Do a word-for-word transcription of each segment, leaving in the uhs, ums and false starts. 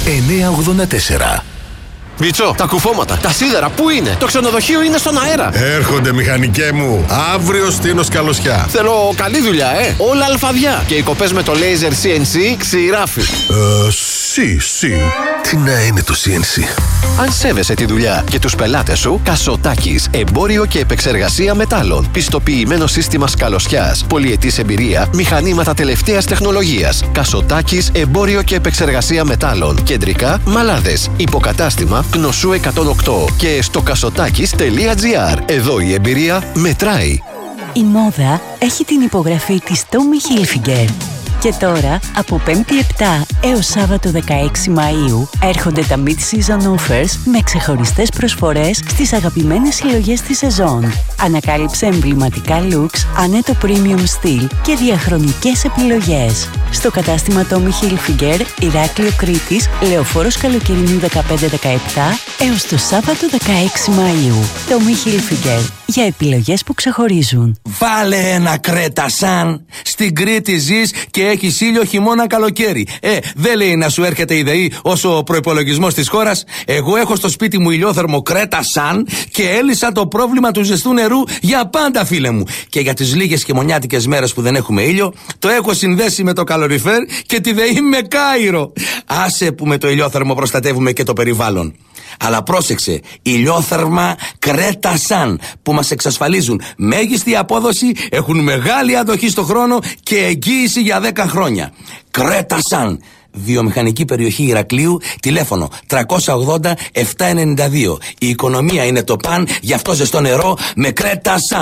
εννιακόσια ογδόντα τέσσερα. Βίτσο, τα κουφώματα, τα σίδερα, πού είναι? Το ξενοδοχείο είναι στον αέρα. Έρχονται, μηχανικέ μου. Αύριο στείνω σκαλωσιά. Θέλω καλή δουλειά, ε. Όλα αλφαδιά. Και οι κοπές με το laser σι εν σι ξηράφι. Ε, σι, σι. Τι να είναι το σι εν σι? Αν σέβεσαι τη δουλειά και τους πελάτες σου, Κασοτάκης, εμπόριο και επεξεργασία μετάλλων. Πιστοποιημένο σύστημα σκαλωσιάς, πολυετής εμπειρία, μηχανήματα τελευταίας τεχνολογίας. Κασοτάκης, εμπόριο και επεξεργασία μετάλλων. Κεντρικά, Μαλάδες. Υποκατάστημα Κνωσού εκατόν οκτώ και στο κασοτάκης τελεία τζι άρ. Εδώ η εμπειρία μετράει. Η μόδα έχει την υπογραφή της Tommy Hilfiger. Και τώρα, από πέμπτη επτά έως Σάββατο δεκαέξι Μαΐου, έρχονται τα Mid-Season Offers με ξεχωριστές προσφορές στις αγαπημένες συλλογές της σεζόν. Ανακάλυψε εμβληματικά looks, ανέτο premium στυλ και διαχρονικές επιλογές. Στο κατάστημα Tommy Hilfiger, Ηράκλειο Κρήτης, Λεωφόρος Καλοκαιρινού δεκαπέντε δεκαεπτά έως το Σάββατο δεκαέξι Μαΐου. Tommy Hilfiger, για επιλογές που ξεχωρίζουν. Βάλε ένα Κρέτα Σαν. Στην Κρήτη ζεις και έχεις ήλιο χειμώνα καλοκαίρι. Ε, δεν λέει να σου έρχεται η ΔΕΗ όσο ο προϋπολογισμός της χώρας. Εγώ έχω στο σπίτι μου ηλιόθερμο Κρέτα Σαν και έλυσα το πρόβλημα του ζεστού νερού για πάντα, φίλε μου. Και για τις λίγες χειμωνιάτικες μέρες που δεν έχουμε ήλιο, το έχω συνδέσει με το καλοριφέρ και τη ΔΕΗ με Κάιρο. Άσε που με το ηλιόθερμο προστατεύουμε και το περιβάλλον. Αλλά πρόσεξε, ηλιόθερμα Κρέτα Σαν, που μας εξασφαλίζουν μέγιστη απόδοση, έχουν μεγάλη αντοχή στο χρόνο και εγγύηση για δέκα χρόνια. Κρέτα Σαν, βιομηχανική περιοχή Ηρακλείου, τηλέφωνο τριακόσια ογδόντα επτακόσια ενενήντα δύο. Η οικονομία είναι το παν, γι' αυτό ζεστό νερό με Κρέτα Σαν.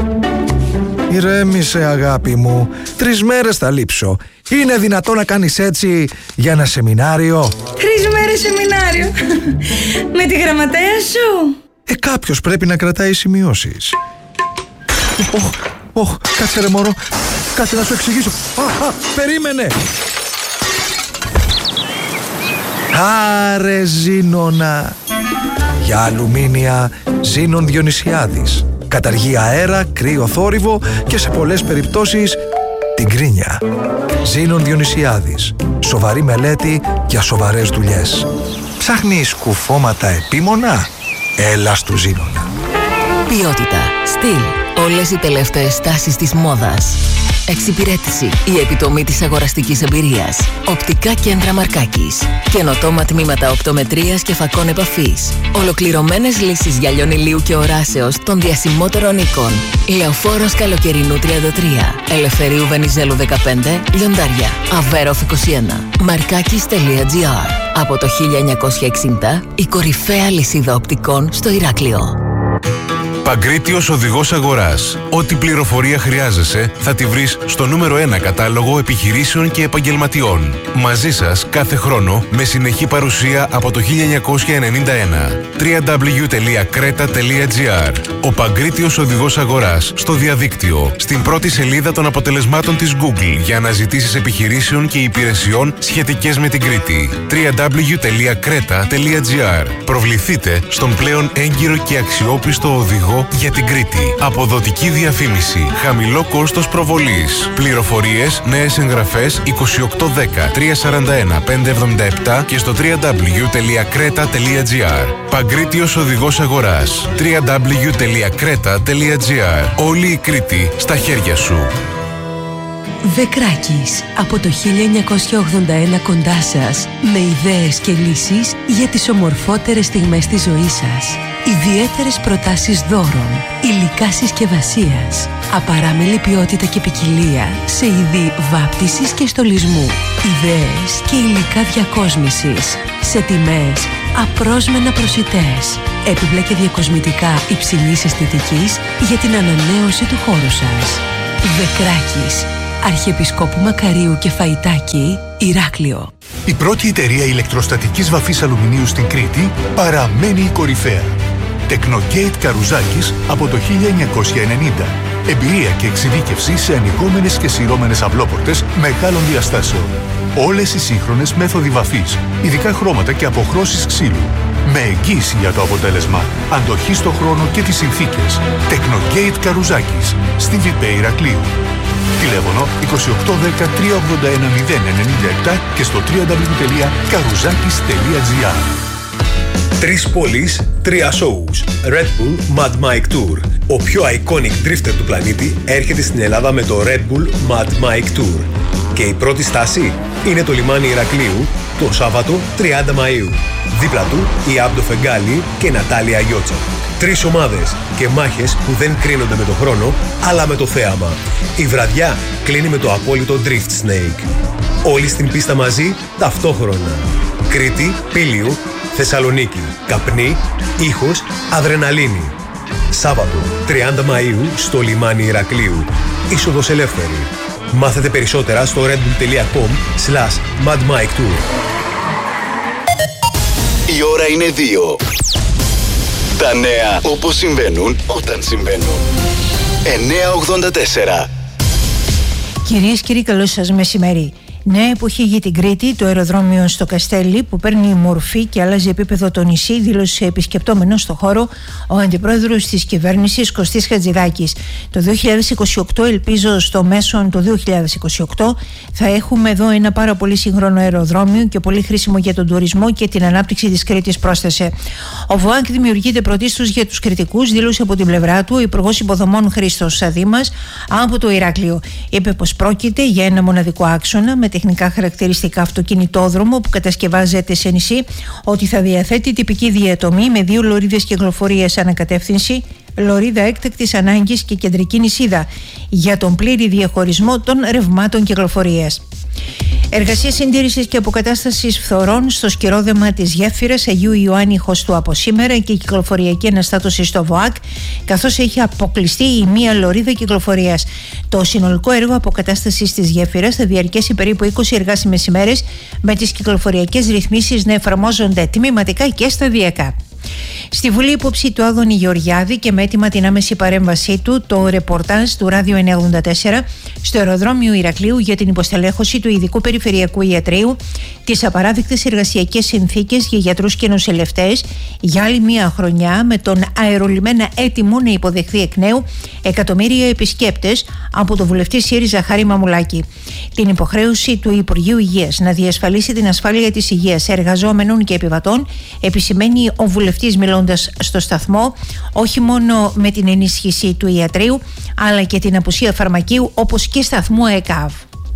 Ηρέμησε, αγάπη μου. Τρεις μέρες θα λείψω. Είναι δυνατόν να κάνεις έτσι για ένα σεμινάριο? Τρεις μέρες σεμινάριο. Με τη γραμματέα σου. Ε, κάποιος πρέπει να κρατάει σημειώσεις. Ωχ, ωχ, κάτσε ρε μωρό. Κάτσε να σου εξηγήσω. Α, α, περίμενε. Άρε Ζήνονα. Για αλουμίνια Ζήνων Διονυσιάδης. Καταργεί αέρα, κρύο θόρυβο και σε πολλές περιπτώσεις την κρίνια. Ζήνων Διονυσιάδης. Σοβαρή μελέτη για σοβαρές δουλειές. Ψάχνεις κουφώματα επίμονα? Έλα στου Ζήνονα. Ποιότητα, στυλ, όλες οι τελευταίες τάσεις της μόδας. Εξυπηρέτηση, η επιτομή της αγοραστικής εμπειρίας. Οπτικά κέντρα Μαρκάκης. Καινοτόμα τμήματα οπτομετρίας και φακών επαφής. Ολοκληρωμένες λύσεις γυαλιών ηλίου και οράσεως των διασημότερων οίκων. Λεωφόρος Καλοκαιρινού τριάντα τρία. Ελευθερίου Βενιζέλου δεκαπέντε. Λιοντάρια. Αβέροφ είκοσι ένα. Μαρκάκης τελεία τζι άρ. Από το χίλια εννιακόσια εξήντα, η κορυφαία λυσίδα οπτικών στο Ηράκλειο. Παγκρίτιος οδηγός αγοράς. Ό,τι πληροφορία χρειάζεσαι θα τη βρεις στο νούμερο ένα κατάλογο επιχειρήσεων και επαγγελματιών. Μαζί σας κάθε χρόνο με συνεχή παρουσία από το χίλια εννιακόσια ενενήντα ένα. double-u double-u double-u τελεία κρέτα τελεία τζι άρ. Ο Παγκρίτιος οδηγός αγοράς στο διαδίκτυο. Στην πρώτη σελίδα των αποτελεσμάτων της Google για αναζητήσεις επιχειρήσεων και υπηρεσιών σχετικές με την Κρήτη. double-u double-u double-u τελεία κρέτα τελεία τζι άρ. Προβληθείτε στον πλέον έγκυρο και αξιόπιστο οδηγό για την Κρήτη. Αποδοτική διαφήμιση. Χαμηλό κόστος προβολής. Πληροφορίες, νέες εγγραφές είκοσι οκτώ δέκα τριακόσια σαράντα ένα πεντακόσια εβδομήντα επτά και στο double-u double-u double-u τελεία κρέτα τελεία τζι άρ. Παγκρίτιος οδηγός αγοράς. double-u double-u double-u τελεία κρέτα τελεία τζι άρ. Όλη η Κρήτη στα χέρια σου. Δεκράκης, από το χίλια εννιακόσια ογδόντα ένα κοντά σας, με ιδέες και λύσεις για τις ομορφότερες στιγμές της ζωής σας. Ιδιαίτερες προτάσεις δώρων, υλικά συσκευασίας, απαράμιλη ποιότητα και ποικιλία σε είδη βάπτισης και στολισμού, ιδέες και υλικά διακόσμησης, σε τιμές απρόσμενα προσιτές, έπιπλα και διακοσμητικά υψηλής αισθητικής για την ανανέωση του χώρου σας. Δεκράκης, Αρχιεπισκόπου Μακαρίου και Φαϊτάκη, Ηράκλειο. Η πρώτη εταιρεία ηλεκτροστατικής βαφής αλουμινίου στην Κρήτη παραμένει η κορυφαία. Τεκνογέιτ Καρουζάκης από το χίλια εννιακόσια ενενήντα. Εμπειρία και εξειδίκευση σε ανοιγόμενες και σειρώμενες αυλόπορτες μεγάλων διαστάσεων. Όλες οι σύγχρονες μέθοδοι βαφής, ειδικά χρώματα και αποχρώσεις ξύλου. Με εγγύηση για το αποτέλεσμα, αντοχή στο χρόνο και τις συνθήκες. Τεκνογέιτ Καρουζάκης, στην Βιπέ Ηρακλείου. Τηλέφωνο είκοσι οκτώ δέκα τριακόσια ογδόντα ένα μηδέν ενενήντα επτά και στο double-u double-u double-u τελεία καρουζάκης τελεία τζι άρ. Τρεις πόλεις, τρία shows. Red Bull Mad Mike Tour. Ο πιο iconic drifter του πλανήτη έρχεται στην Ελλάδα με το Red Bull Mad Mike Tour. Και η πρώτη στάση είναι το λιμάνι Ηρακλείου το Σάββατο τριάντα Μαΐου. Δίπλα του η Άμπτο Φεγγάλη και η Νατάλια Γιώτσα. Τρεις ομάδες και μάχες που δεν κρίνονται με το χρόνο, αλλά με το θέαμα. Η βραδιά κλείνει με το απόλυτο Drift Snake. Όλοι στην πίστα μαζί, ταυτόχρονα. Κρήτη, Πήλιο, Θεσσαλονίκη, καπνί, ήχος, αδρεναλίνη. Σάββατο τριάντα Μαΐου στο λιμάνι Ηρακλείου. Είσοδος ελεύθερη. Μάθετε περισσότερα στο redbull τελεία com slash madmiketour. Η ώρα είναι δύο. Τα νέα όπως συμβαίνουν όταν συμβαίνουν. εννιακόσια ογδόντα τέσσερα. Κυρίες και κύριοι, καλό σας μεσημέρι. Νέα εποχή για την Κρήτη, το αεροδρόμιο στο Καστέλι που παίρνει μορφή και αλλάζει επίπεδο το νησί, δήλωσε επισκεπτόμενος στο χώρο ο αντιπρόεδρος της κυβέρνησης Κωστής Χατζηδάκης. Το δύο χιλιάδες είκοσι οκτώ, ελπίζω στο μέσον του δύο χιλιάδες είκοσι οκτώ, θα έχουμε εδώ ένα πάρα πολύ σύγχρονο αεροδρόμιο και πολύ χρήσιμο για τον τουρισμό και την ανάπτυξη της Κρήτης, πρόσθεσε. Ο ΒΟΑΚ δημιουργείται πρωτίστως για τους κριτικούς, δήλωσε από την πλευρά του ο Υπουργός Υποδομών Χρήστος Σαδήμας από το Ηράκλειο. Είπε πως πρόκειται για ένα μοναδικό άξονα με τεχνικά χαρακτηριστικά αυτοκινητόδρομο που κατασκευάζεται σε νησί, ότι θα διαθέτει τυπική διατομή με δύο λωρίδες κυκλοφορίας ανακατεύθυνση, λωρίδα έκτακτης ανάγκης και κεντρική νησίδα για τον πλήρη διαχωρισμό των ρευμάτων κυκλοφορίας. Εργασίες συντήρησης και αποκατάστασης φθορών στο σκυρόδεμα της γέφυρας Αγίου Ιωάννη Χωστού από σήμερα και η κυκλοφοριακή αναστάτωση στο ΒΟΑΚ, καθώς έχει αποκλειστεί η μία λωρίδα κυκλοφορίας. Το συνολικό έργο αποκατάστασης της γέφυρας θα διαρκέσει περίπου είκοσι εργάσιμες ημέρες, με τις κυκλοφοριακές ρυθμίσεις να εφαρμόζονται τμηματικά και σταδιακά. Στη Βουλή, υπόψη του Άδωνη Γεωργιάδη και με έτοιμα την άμεση παρέμβασή του, το ρεπορτάζ του Ράδιο εννιακόσια ογδόντα τέσσερα στο αεροδρόμιο Ηρακλείου για την υποστελέχωση του ειδικού περιφερειακού ιατρείου, τις απαράδεκτες εργασιακές συνθήκες για γιατρούς και νοσηλευτές για άλλη μία χρονιά, με τον αερολιμένα έτοιμο να υποδεχθεί εκ νέου εκατομμύρια επισκέπτες από το βουλευτή ΣΥΡΙΖΑ Χάρη Μαμουλάκη. Την υποχρέωση του Υπουργείου Υγείας να διασφαλίσει την ασφάλεια της υγείας εργαζόμενων και επιβατών επισημαίνει ο βουλευτής μιλώντας στο σταθμό, όχι μόνο με την ενίσχυση του ιατρείου αλλά και την απουσία φαρμακείου, όπως και σταθμού ΕΚΑΒ.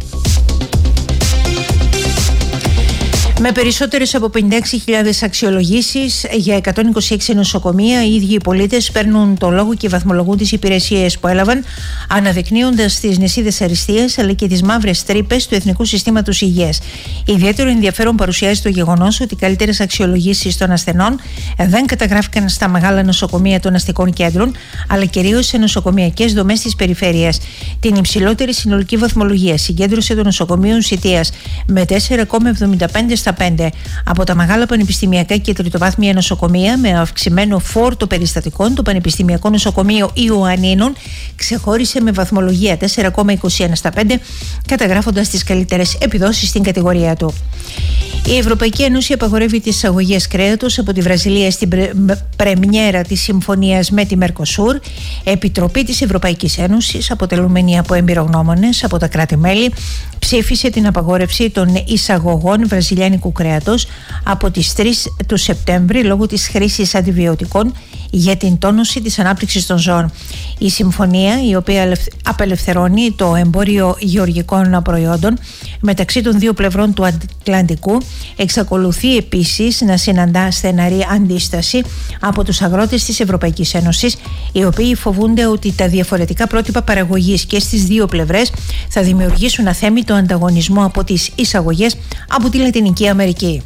Με περισσότερες από πενήντα έξι χιλιάδες αξιολογήσεις για εκατόν είκοσι έξι νοσοκομεία, οι ίδιοι οι πολίτες παίρνουν το λόγο και βαθμολογούν τις υπηρεσίες που έλαβαν, αναδεικνύοντας τις νησίδες αριστείας αλλά και τις μαύρες τρύπες του Εθνικού Συστήματος Υγείας. Ιδιαίτερο ενδιαφέρον παρουσιάζει το γεγονός ότι οι καλύτερες αξιολογήσεις των ασθενών δεν καταγράφηκαν στα μεγάλα νοσοκομεία των αστικών κέντρων, αλλά κυρίως σε νοσοκομειακές δομές της περιφέρειας. Την υψηλότερη συνολική βαθμολογία συγκέντρωσε το νοσοκομείο Σιτίας με τέσσερα κόμμα εβδομήντα πέντε στα πέντε. Από τα μεγάλα πανεπιστημιακά και τριτοβάθμια νοσοκομεία με αυξημένο φόρτο περιστατικών, το Πανεπιστημιακό Νοσοκομείο Ιωαννίνων ξεχώρισε με βαθμολογία τέσσερα κόμμα είκοσι ένα στα πέντε, καταγράφοντας τις καλύτερες επιδόσεις στην κατηγορία του. Η Ευρωπαϊκή Ένωση απαγορεύει τις εισαγωγές κρέατος από τη Βραζιλία στην πρε... πρεμιέρα της συμφωνίας με τη Μερκοσούρ. Επιτροπή της Ευρωπαϊκής Ένωσης, αποτελούμενη από εμπειρογνώμονες από τα κράτη-μέλη, ψήφισε την απαγόρευση των εισαγωγών βραζιλιάνικου κρέατος από τις τρεις του Σεπτέμβρη λόγω της χρήσης αντιβιωτικών για την τόνωση της ανάπτυξης των ζώων. Η συμφωνία, η οποία απελευθερώνει το εμπόριο γεωργικών προϊόντων μεταξύ των δύο πλευρών του Ατλαντικού, εξακολουθεί επίσης να συναντά στεναρή αντίσταση από τους αγρότες της Ευρωπαϊκής Ένωσης, οι οποίοι φοβούνται ότι τα διαφορετικά πρότυπα παραγωγής και στις δύο πλευρές θα δημιουργήσουν αθέμητο ανταγωνισμό από τις εισαγωγές από τη Λατινική Αμερική.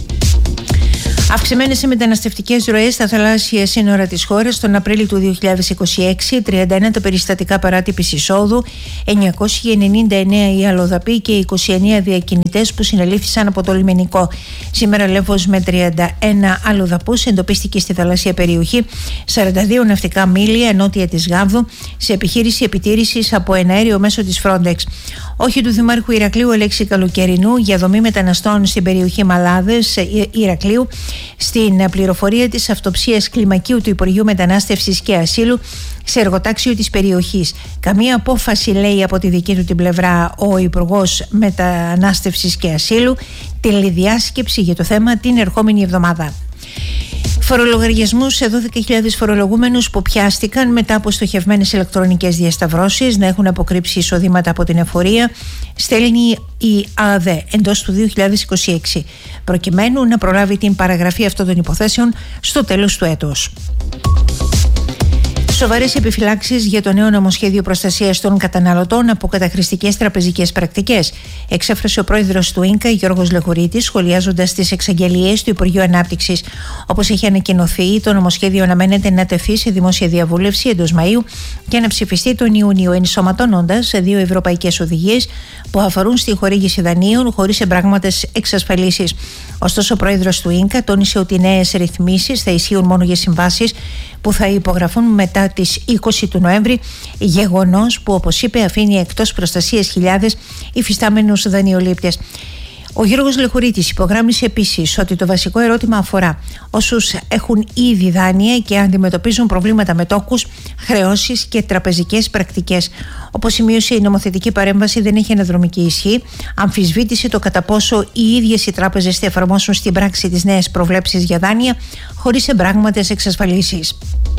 Αυξημένες οι μεταναστευτικές ροές στα θαλάσσια σύνορα της χώρας. Τον Απρίλιο του δύο χιλιάδες είκοσι έξι, τριάντα ένα τα περιστατικά παράτυπης εισόδου, εννιακόσιοι ενενήντα εννέα οι αλλοδαποί και είκοσι εννέα διακινητές που συνελήφθησαν από το λιμενικό. Σήμερα Λέβος με τριάντα ένα αλλοδαπούς εντοπίστηκε στη θαλάσσια περιοχή, σαράντα δύο ναυτικά μίλια νότια της Γάβδου, σε επιχείρηση επιτήρησης από εναέριο μέσω της Frontex. Όχι του Δημάρχου Ηρακλείου Αλέξη Καλοκαιρινού για δομή μεταναστών στην περιοχή Μαλάδες Ηρακλείου Στην πληροφορία της αυτοψίας κλιμακίου του Υπουργείου Μετανάστευσης και Ασύλου σε εργοτάξιο της περιοχής. Καμία απόφαση, λέει από τη δική του την πλευρά ο Υπουργός Μετανάστευσης και Ασύλου. Τηλεδιάσκεψη για το θέμα την ερχόμενη εβδομάδα. Φορολογαριασμούς σε δώδεκα χιλιάδες φορολογούμενους που πιάστηκαν μετά από στοχευμένες ηλεκτρονικές διασταυρώσεις να έχουν αποκρύψει εισοδήματα από την εφορία, στέλνει η ΑΔΕ εντός του δύο χιλιάδες είκοσι έξι, προκειμένου να προλάβει την παραγραφή αυτών των υποθέσεων στο τέλος του έτους. Σοβαρές επιφυλάξεις για το νέο νομοσχέδιο προστασίας των καταναλωτών από καταχρηστικές τραπεζικές πρακτικές, εξέφρασε ο πρόεδρος του ίνκα, Γιώργος Λεχουρίτης, σχολιάζοντας τις εξαγγελίες του Υπουργείου Ανάπτυξης. Όπως έχει ανακοινωθεί, το νομοσχέδιο αναμένεται να τεθεί σε δημόσια διαβούλευση εντός Μαΐου και να ψηφιστεί τον Ιούνιο, ενσωματώνοντας σε δύο ευρωπαϊκές οδηγίες που αφορούν στη χορήγηση δανείων χωρίς εμπράγματες εξασφαλίσεις. Ωστόσο, ο πρόεδρος του ίνκα τόνισε ότι οι νέες ρυθμίσεις θα ισχύουν μόνο για συμβάσεις που θα υπογραφούν μετά τις είκοσι του Νοέμβρη, γεγονός που, όπως είπε, αφήνει εκτός προστασίας χιλιάδες υφιστάμενους δανειολήπτες. Ο Γιώργος Λεχουρίτης υπογράμμισε επίσης ότι το βασικό ερώτημα αφορά όσους έχουν ήδη δάνεια και αντιμετωπίζουν προβλήματα με τόκους, χρεώσεις και τραπεζικές πρακτικές. Όπως σημείωσε, η νομοθετική παρέμβαση δεν έχει αναδρομική ισχύ. Αμφισβήτησε το κατά πόσο οι ίδιες οι τράπεζες θα εφαρμόσουν στην πράξη τις νέες προβλέψεις για δάνεια χωρίς εμπράγματες εξασφαλίσεις.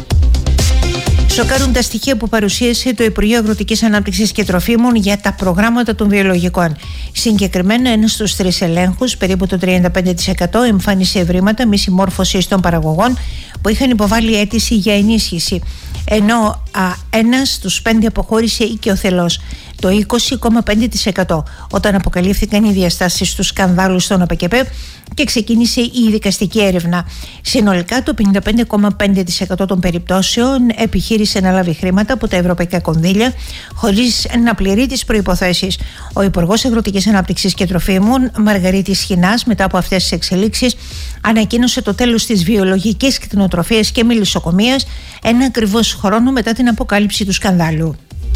Σοκάρουν τα στοιχεία που παρουσίασε το Υπουργείο Αγροτικής Ανάπτυξης και Τροφίμων για τα προγράμματα των βιολογικών. Συγκεκριμένα, ένας στους τρεις ελέγχους, περίπου το τριάντα πέντε τοις εκατό, εμφάνισε ευρήματα μη συμμόρφωσης των παραγωγών που είχαν υποβάλει αίτηση για ενίσχυση, ενώ α, ένας στους πέντε αποχώρησε οικειοθελώς, το είκοσι κόμμα πέντε τοις εκατό, όταν αποκαλύφθηκαν οι διαστάσεις του σκανδάλου στον ΟΠΕΚΕΠΕ και ξεκίνησε η δικαστική έρευνα. Συνολικά, το πενήντα πέντε κόμμα πέντε τοις εκατό των περιπτώσεων επιχείρησε να λάβει χρήματα από τα ευρωπαϊκά κονδύλια χωρίς να πληρεί τις προϋποθέσεις. Ο Υπουργός Αγροτικής Ανάπτυξης και Τροφίμων, Μαργαρίτης Σχοινάς, μετά από αυτές τις εξελίξεις, ανακοίνωσε το τέλος της βιολογικής κτηνοτροφίας και μελισσοκομείας, ένα ακριβώς χρόνο μετά την αποκάλυψη του σκανδάλου.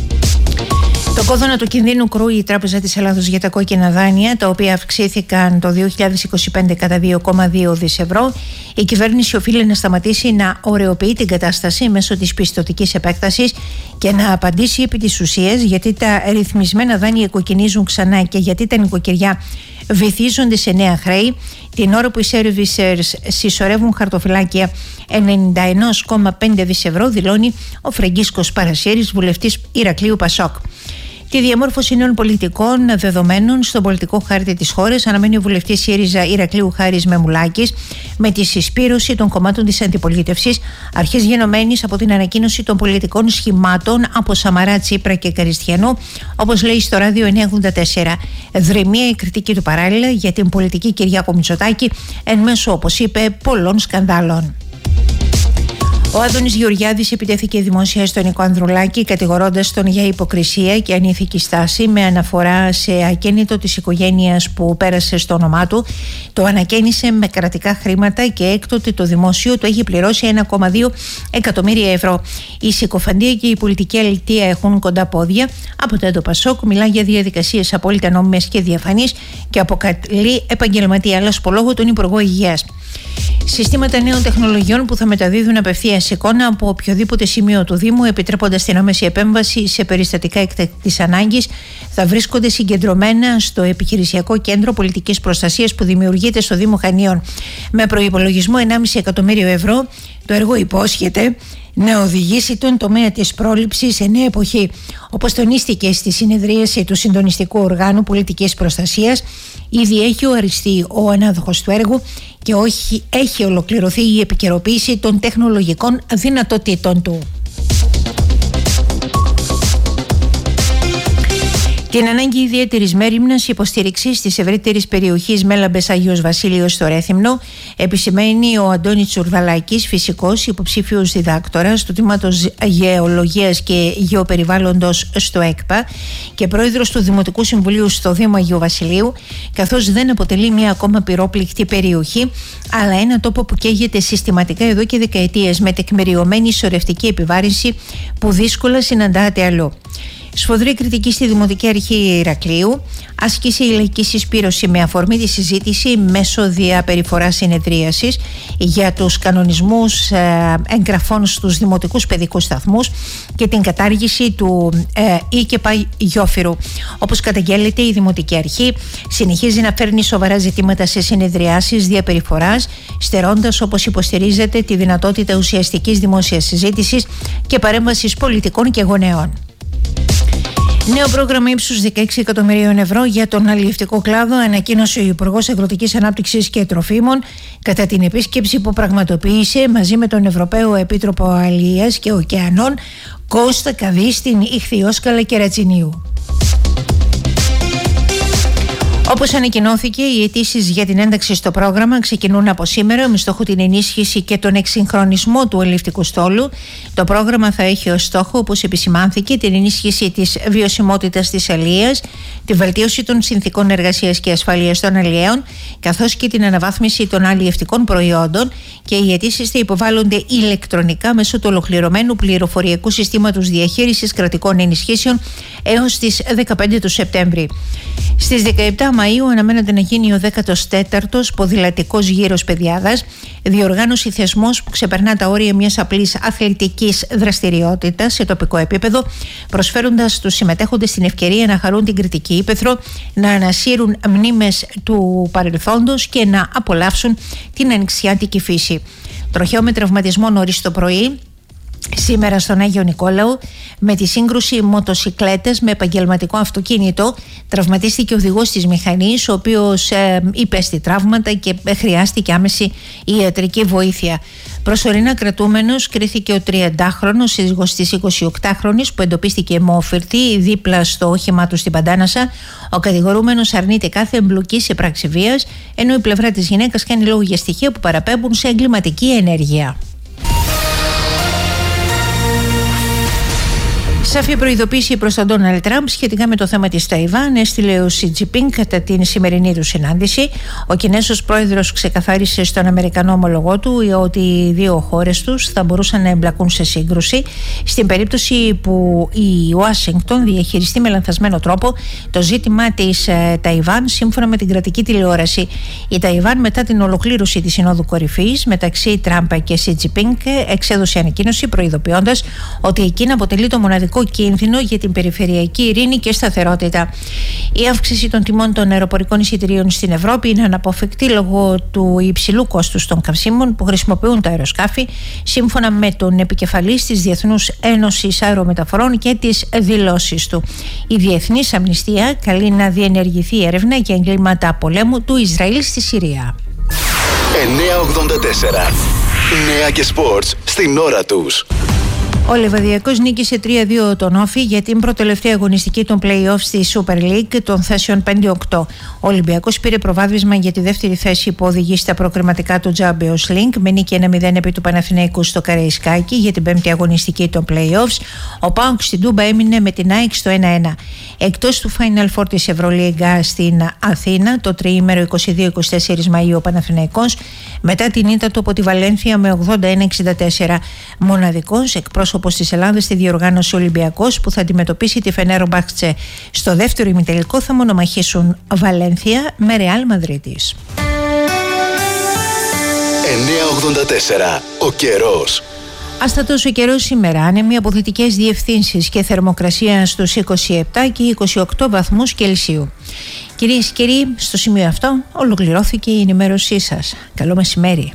Το κόδωνα του κινδύνου κρούει η Τράπεζα της Ελλάδος για τα κόκκινα δάνεια, τα οποία αυξήθηκαν το δύο χιλιάδες είκοσι πέντε κατά δύο κόμμα δύο δισεκατομμύρια ευρώ. Η κυβέρνηση οφείλει να σταματήσει να ωρεοποιεί την κατάσταση μέσω της πιστωτικής επέκτασης και να απαντήσει επί της ουσίας γιατί τα ρυθμισμένα δάνεια κοκκινίζουν ξανά και γιατί τα νοικοκυριά βυθίζονται σε νέα χρέη, την ώρα που οι servicers συσσωρεύουν χαρτοφυλάκια ενενήντα ένα κόμμα πέντε δισεκατομμύρια ευρώ, δηλώνει ο Φραγκίσκος Παρασιέρης, βουλευτής Ηρακλείου Πασόκ. Τη διαμόρφωση νέων πολιτικών δεδομένων στον πολιτικό χάρτη της χώρας αναμένει ο βουλευτής ΣΥΡΙΖΑ Ηρακλείου Χάρης Μεμουλάκης, με τη συσπήρωση των κομμάτων της αντιπολίτευσης, αρχής γενομένης από την ανακοίνωση των πολιτικών σχημάτων από Σαμαρά, Τσίπρα και Καριστιανού, όπως λέει στο ράδιο εννιακόσια ογδόντα τέσσερα. Δρυμία η κριτική του παράλληλα για την πολιτική Κυριάκο Μητσοτάκη εν μέσω, όπως είπε, πολλών σκανδάλων. Ο Άδωνης Γεωργιάδης επιτέθηκε δημόσια στον Νικό Ανδρουλάκη, κατηγορώντας τον για υποκρισία και ανήθικη στάση, με αναφορά σε ακίνητο της οικογένειας που πέρασε στο όνομά του. Το ανακαίνισε με κρατικά χρήματα και έκτοτε το δημόσιο του έχει πληρώσει ένα κόμμα δύο εκατομμύρια ευρώ. Η συκοφαντία και η πολιτική αλητεία έχουν κοντά πόδια. Από το Πασόκ μιλά για διαδικασίες απόλυτα νόμιμες και διαφανείς και αποκαλεί επαγγελματία λασπολόγο τον Υπουργό Υγείας. Συστήματα νέων τεχνολογιών που θα μεταδίδουν απευθείας εικόνα από οποιοδήποτε σημείο του Δήμου, επιτρέποντας την άμεση επέμβαση σε περιστατικά έκτακτης ανάγκης, θα βρίσκονται συγκεντρωμένα στο επιχειρησιακό κέντρο πολιτικής προστασίας που δημιουργείται στο Δήμο Χανίων. Με προϋπολογισμό ενάμιση εκατομμύριο ευρώ, το έργο υπόσχεται να οδηγήσει τον τομέα της πρόληψης σε νέα εποχή. Όπως τονίστηκε στη συνεδρίαση του Συντονιστικού Οργάνου Πολιτικής Προστασίας, ήδη έχει οριστεί ο ανάδοχος του έργου και όχι, έχει ολοκληρωθεί η επικαιροποίηση των τεχνολογικών δυνατοτήτων του. Την ανάγκη ιδιαίτερης μέριμνας υποστήριξης της ευρύτερης περιοχής Μέλαμπες Άγιος Βασίλειος στο Ρέθυμνο επισημαίνει ο Αντώνης Τσουρδαλάκης, φυσικός υποψήφιος διδάκτορας του τμήματος Γεωλογίας και Γεωπεριβάλλοντος στο ΕΚΠΑ και πρόεδρος του Δημοτικού Συμβουλίου στο Δήμο Αγίου Βασιλείου, καθώς δεν αποτελεί μια ακόμα πυρόπληκτη περιοχή, αλλά ένα τόπο που καίγεται συστηματικά εδώ και δεκαετίες με τεκμηριωμένη σωρευτική επιβάρυνση που δύσκολα συναντάται αλλού. Σφοδρή κριτική στη Δημοτική Αρχή Ηρακλείου. Άσκηση λαϊκή συσπήρωση με αφορμή τη συζήτηση μέσω διαπεριφοράς συνεδρίασης για τους κανονισμούς ε, εγγραφών στους δημοτικούς παιδικούς σταθμούς και την κατάργηση του ε, ΙΚΕΠΑ Γιόφυρου. Όπως καταγγέλλεται, η Δημοτική Αρχή συνεχίζει να φέρνει σοβαρά ζητήματα σε συνεδριάσεις διαπεριφοράς, στερώντας, όπως υποστηρίζεται, τη δυνατότητα ουσιαστικής δημόσιας συζήτησης και παρέμβασης πολιτικών και γονέων. Νέο πρόγραμμα ύψους δεκαέξι εκατομμυρίων ευρώ για τον αλλιευτικό κλάδο ανακοίνωσε ο Υπουργός Αγροτικής Ανάπτυξης και Τροφίμων κατά την επίσκεψη που πραγματοποίησε μαζί με τον Ευρωπαίο Επίτροπο Αλίας και Ωκεανών Κώστα Καδί στην Ιχθυόσκαλα Κερατσινίου. Όπως ανακοινώθηκε, οι αιτήσεις για την ένταξη στο πρόγραμμα ξεκινούν από σήμερα με στόχο την ενίσχυση και τον εξυγχρονισμό του αλλιευτικού στόλου. Το πρόγραμμα θα έχει ως στόχο, όπως επισημάνθηκε, την ενίσχυση της βιωσιμότητας της αλλιείας, τη βελτίωση των συνθηκών εργασίας και ασφαλείας των αλλιέων, καθώς και την αναβάθμιση των αλλιευτικών προϊόντων, και οι αιτήσεις θα υποβάλλονται ηλεκτρονικά μέσω του ολοκληρωμένου πληροφοριακού συστήματος διαχείρισης κρατικών ενισχύσεων έως τις δεκαπέντε του Σεπτέμβρη. Στις δεκαεπτά Μαΐου αναμένεται να γίνει ο δέκατος τέταρτος ποδηλατικός γύρος Παιδιάδας, διοργάνωση θεσμός που ξεπερνά τα όρια μιας απλής αθλητικής δραστηριότητας σε τοπικό επίπεδο, προσφέροντας στους συμμετέχοντες την ευκαιρία να χαρούν την Κρητική Ύπαιθρο, να ανασύρουν μνήμες του παρελθόντος και να απολαύσουν την ανοιξιάτικη φύση. Τροχαίο με τραυματισμό νωρίς το πρωί σήμερα στον Άγιο Νικόλαο, με τη σύγκρουση μοτοσικλέτας με επαγγελματικό αυτοκίνητο, τραυματίστηκε ο οδηγός της μηχανής, ο οποίος ε, υπέστη τραύματα και χρειάστηκε άμεση ιατρική βοήθεια. Προσωρινά κρατούμενος κρίθηκε ο τριαντάχρονος σύζυγος της εικοσιοκτάχρονης που εντοπίστηκε αιμόφυρτη δίπλα στο όχημά του στην Παντάνασα. Ο κατηγορούμενος αρνείται κάθε εμπλοκή σε πράξη βίας, ενώ η πλευρά της γυναίκας κάνει λόγο για στοιχεία που παραπέμπουν σε εγκληματική ενέργεια. Σαφή προειδοποίηση προς τον Ντόναλντ Τραμπ σχετικά με το θέμα της Ταϊβάν έστειλε ο Σι Τζινπίνγκ κατά την σημερινή του συνάντηση. Ο Κινέζος πρόεδρος ξεκαθάρισε στον Αμερικανό ομολογό του ότι οι δύο χώρες τους θα μπορούσαν να εμπλακούν σε σύγκρουση στην περίπτωση που η Ουάσιγκτον διαχειριστεί με λανθασμένο τρόπο το ζήτημα της Ταϊβάν, σύμφωνα με την κρατική τηλεόραση. Η Ταϊβάν, μετά την ολοκλήρωση της Συνόδου Κορυφής μεταξύ Τραμπ και Σι Τζινπίνγκ, εξέδωσε ανακοίνωση προειδοποιώντας ότι η Κίνα αποτελεί το μοναδικό κίνδυνο για την περιφερειακή ειρήνη και σταθερότητα. Η αύξηση των τιμών των αεροπορικών εισιτηρίων στην Ευρώπη είναι αναποφευκτή λόγω του υψηλού κόστους των καυσίμων που χρησιμοποιούν τα αεροσκάφη, σύμφωνα με τον επικεφαλής της Διεθνούς Ένωσης Αερομεταφορών και τις δηλώσεις του. Η Διεθνής Αμνηστία καλεί να διενεργηθεί έρευνα για εγκλήματα πολέμου του Ισραήλ στη Συρία. εννιακόσια ογδόντα τέσσερα. Νέα και σπορτς στην ώρα τους. Ο Λεβαδιακός νίκησε τρία δύο τον Όφη για την προτελευταία αγωνιστική των play-off στη Super League των θέσεων πέντε οκτώ. Ο Ολυμπιακός πήρε προβάδισμα για τη δεύτερη θέση που οδηγεί στα προκριματικά του Champions League με νίκη ένα μηδέν επί του Παναθηναϊκού στο Καραϊσκάκι για την πέμπτη αγωνιστική των play-offs. Ο ΠΑΟΚ στην Τούμπα έμεινε με την ΑΕΚ στο ένα ένα. Εκτός του Final Four της Ευρωλίγκα στην Αθήνα το τριήμερο είκοσι δύο είκοσι τέσσερα Μαΐου ο Παναθηναϊκός, μετά την ήττα του από τη Βαλένθια με ογδόντα ένα εξήντα τέσσερα. Μοναδικός εκπρόσωπος της Ελλάδας στη διοργάνωση Ολυμπιακός, που θα αντιμετωπίσει τη Φενέρμπαχτσε στο δεύτερο ημιτελικό, θα μονομαχήσουν Βαλένθια με Ρεάλ Μαδρίτης. εννιακόσια ογδόντα τέσσερα. Ο καιρός. Αστατός ο καιρός σήμερα, άνεμοι από δυτικές διευθύνσεις και θερμοκρασία στους είκοσι επτά και είκοσι οκτώ βαθμούς Κελσίου. Κυρίες και κύριοι, στο σημείο αυτό ολοκληρώθηκε η ενημέρωσή σας. Καλό μεσημέρι.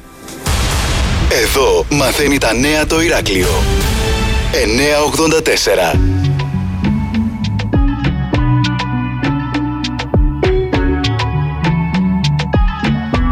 Εδώ μαθαίνει τα νέα το Ηράκλειο. εννιακόσια ογδόντα τέσσερα.